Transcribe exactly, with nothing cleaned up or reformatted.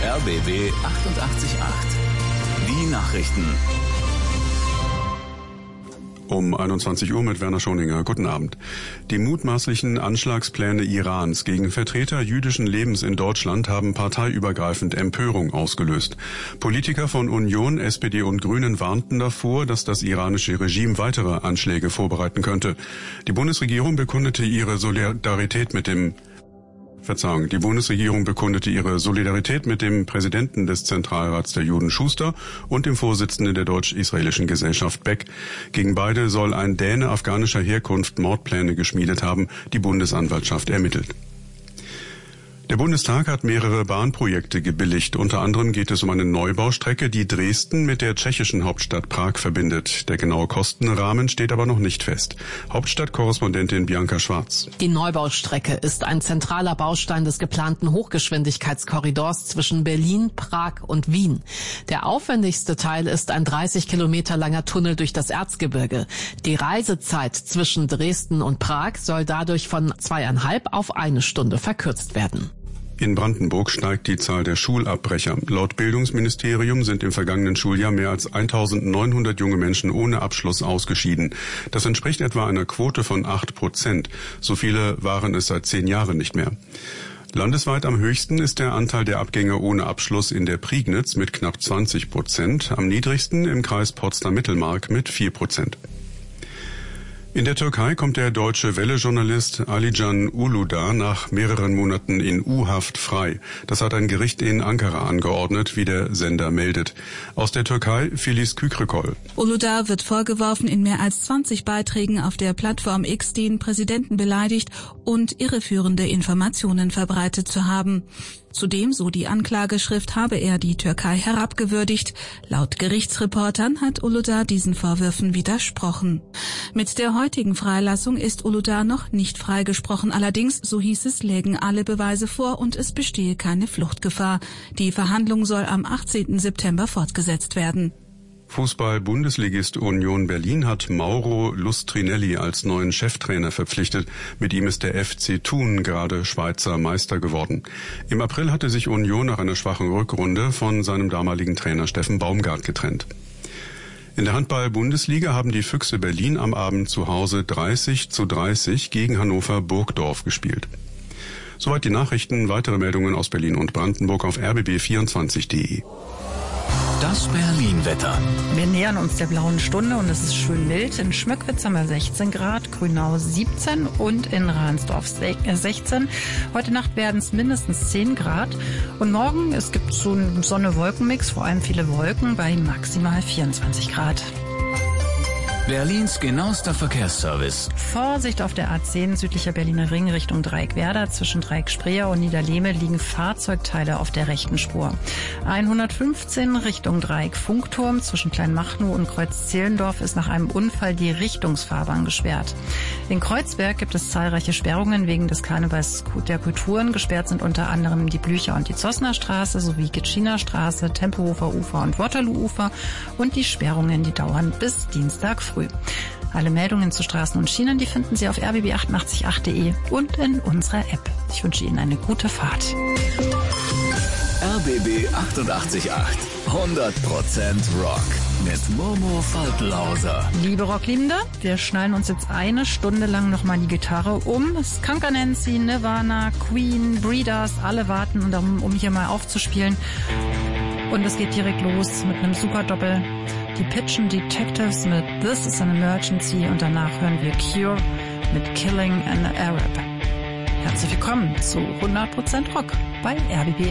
R B B achtundachtzig Komma acht. Die Nachrichten. Um einundzwanzig Uhr mit Werner Schoninger. Guten Abend. Die mutmaßlichen Anschlagspläne Irans gegen Vertreter jüdischen Lebens in Deutschland haben parteiübergreifend Empörung ausgelöst. Politiker von Union, S P D und Grünen warnten davor, dass das iranische Regime weitere Anschläge vorbereiten könnte. Die Bundesregierung bekundete ihre Solidarität mit dem Verzeihung, die Bundesregierung bekundete ihre Solidarität mit dem Präsidenten des Zentralrats der Juden Schuster und dem Vorsitzenden der deutsch-israelischen Gesellschaft Beck. Gegen beide soll ein Däne afghanischer Herkunft Mordpläne geschmiedet haben, die Bundesanwaltschaft ermittelt. Der Bundestag hat mehrere Bahnprojekte gebilligt. Unter anderem geht es um eine Neubaustrecke, die Dresden mit der tschechischen Hauptstadt Prag verbindet. Der genaue Kostenrahmen steht aber noch nicht fest. Hauptstadtkorrespondentin Bianca Schwarz. Die Neubaustrecke ist ein zentraler Baustein des geplanten Hochgeschwindigkeitskorridors zwischen Berlin, Prag und Wien. Der aufwendigste Teil ist ein dreißig Kilometer langer Tunnel durch das Erzgebirge. Die Reisezeit zwischen Dresden und Prag soll dadurch von zweieinhalb auf eine Stunde verkürzt werden. In Brandenburg steigt die Zahl der Schulabbrecher. Laut Bildungsministerium sind im vergangenen Schuljahr mehr als eintausendneunhundert junge Menschen ohne Abschluss ausgeschieden. Das entspricht etwa einer Quote von acht Prozent. So viele waren es seit zehn Jahren nicht mehr. Landesweit am höchsten ist der Anteil der Abgänger ohne Abschluss in der Prignitz mit knapp zwanzig Prozent, am niedrigsten im Kreis Potsdam-Mittelmark mit vier Prozent. In der Türkei kommt der deutsche Welle-Journalist Alican Uludağ nach mehreren Monaten in U-Haft frei. Das hat ein Gericht in Ankara angeordnet, wie der Sender meldet. Aus der Türkei Filiz Kükrükol. Uludağ wird vorgeworfen, in mehr als zwanzig Beiträgen auf der Plattform X den Präsidenten beleidigt und irreführende Informationen verbreitet zu haben. Zudem, so die Anklageschrift, habe er die Türkei herabgewürdigt. Laut Gerichtsreportern hat Uludağ diesen Vorwürfen widersprochen. Mit der heutigen Freilassung ist Uludağ noch nicht freigesprochen. Allerdings, so hieß es, lägen alle Beweise vor und es bestehe keine Fluchtgefahr. Die Verhandlung soll am achtzehnten September fortgesetzt werden. Fußball-Bundesligist Union Berlin hat Mauro Lustrinelli als neuen Cheftrainer verpflichtet. Mit ihm ist der F C Thun gerade Schweizer Meister geworden. Im April hatte sich Union nach einer schwachen Rückrunde von seinem damaligen Trainer Steffen Baumgart getrennt. In der Handball-Bundesliga haben die Füchse Berlin am Abend zu Hause dreißig zu dreißig gegen Hannover Burgdorf gespielt. Soweit die Nachrichten. Weitere Meldungen aus Berlin und Brandenburg auf r b b vierundzwanzig punkt de. Das Berlin-Wetter. Wir nähern uns der blauen Stunde und es ist schön mild. In Schmöckwitz haben wir sechzehn Grad, Grünau siebzehn und in Ransdorf sechzehn. Heute Nacht werden es mindestens zehn Grad. Und morgen, es gibt so einen Sonne-Wolken-Mix, vor allem viele Wolken bei maximal vierundzwanzig Grad. Berlins genauester Verkehrsservice. Vorsicht auf der A zehn südlicher Berliner Ring Richtung Dreieckwerder. Zwischen Dreieck-Spreer und Niederlehme liegen Fahrzeugteile auf der rechten Spur. hundertfünfzehn Richtung Dreieck-Funkturm. Zwischen Kleinmachnow und Kreuz-Zehlendorf ist nach einem Unfall die Richtungsfahrbahn gesperrt. In Kreuzberg gibt es zahlreiche Sperrungen wegen des Karnevals der Kulturen. Gesperrt sind unter anderem die Blücher- und die Zossner Straße sowie Gitschiner Straße, Tempelhofer Ufer und Waterloo-Ufer. Und die Sperrungen, die dauern bis Dienstag früh. Alle Meldungen zu Straßen und Schienen, die finden Sie auf r b b achtundachtzig punkt acht punkt de und in unserer App. Ich wünsche Ihnen eine gute Fahrt. R B B achtundachtzig Komma acht. hundert Prozent Rock. Mit Momo Faltlauser. Liebe Rockliebende, wir schnallen uns jetzt eine Stunde lang nochmal die Gitarre um. Skunk Anansi, Nirvana, Queen, Breeders, alle warten, um, um hier mal aufzuspielen. Und es geht direkt los mit einem super Doppel. Die Pigeon Detectives mit This is an Emergency und danach hören wir Cure mit Killing an Arab. Herzlich willkommen zu hundert Prozent Rock bei R B B